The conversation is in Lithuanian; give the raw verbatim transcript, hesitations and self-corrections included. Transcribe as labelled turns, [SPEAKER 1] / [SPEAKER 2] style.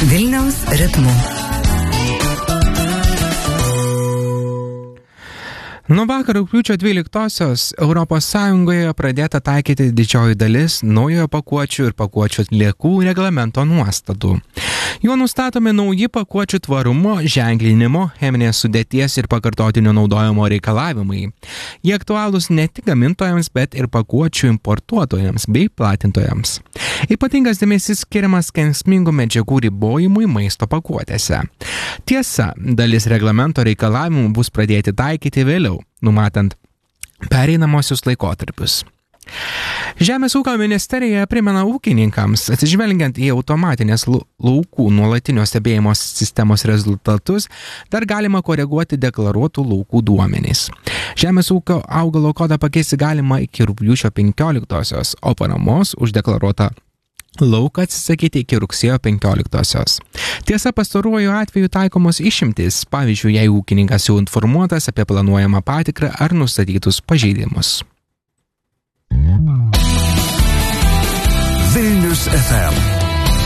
[SPEAKER 1] Vilniaus ritmu.
[SPEAKER 2] Nuo vakar rugpjūčio dvyliktosios Europos Sąjungoje pradėta taikyti didžioji dalis naujojo pakuočių ir pakuočių atliekų reglamento nuostatų. Juo nustatomi nauji pakuočių tvarumo, ženklinimo, cheminės sudėties ir pakartotinio naudojimo reikalavimai. Jie aktualūs ne tik gamintojams, bet ir pakuočių importuotojams bei platintojams. Ypatingas dėmesys skiriamas kenksmingų medžiagų ribojimui maisto pakuotėse. Tiesa, dalis reglamento reikalavimų bus pradėti taikyti vėliau, numatant pereinamosius laikotarpius. Žemės ūkio ministerija primena ūkininkams, atsižvelgiant į automatinės laukų nuolatinio stebėjimo sistemos rezultatus, dar galima koreguoti deklaruotų laukų duomenys. Žemės ūkio augalo kodą pakeisti galima iki rugpjūčio penkioliktosios, o paramos už deklaruotą lauką atsisakyti iki rugsėjo penkioliktosios. Tiesa, pastaruoju atveju taikomos išimtis, pavyzdžiui, jei ūkininkas jau informuotas apie planuojamą patikrą ar nustatytus pažeidimus.
[SPEAKER 3] Vilnius F M